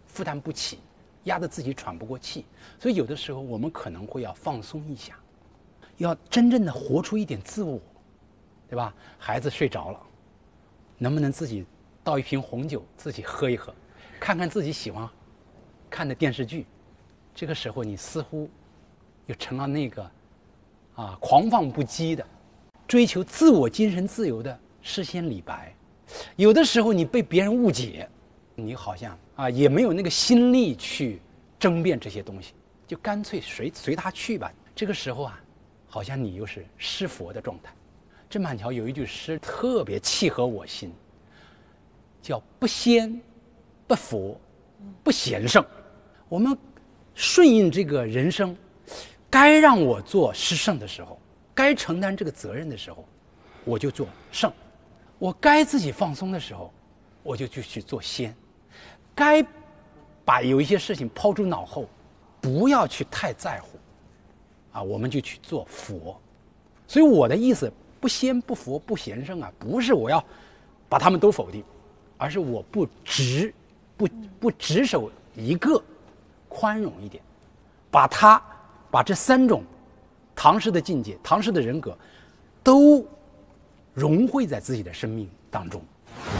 负担不起，压得自己喘不过气。所以有的时候我们可能会要放松一下，要真正的活出一点自我，对吧？孩子睡着了，能不能自己倒一瓶红酒自己喝一喝，看看自己喜欢看的电视剧？这个时候你似乎又成了那个狂放不羁的追求自我精神自由的诗仙李白。有的时候你被别人误解，你好像也没有那个心力去争辩这些东西，就干脆随他去吧。这个时候好像你又是失佛的状态。郑板桥有一句诗特别契合我心，叫不仙不佛不贤圣。我们顺应这个人生，该让我做诗圣的时候，该承担这个责任的时候，我就做圣；我该自己放松的时候，我就去做仙；该把有一些事情抛诸脑后，不要去太在乎我们就去做佛。所以我的意思，不仙不佛不贤圣不是我要把他们都否定，而是我不只守一个，宽容一点，把这三种唐诗的境界、唐诗的人格都融汇在自己的生命当中。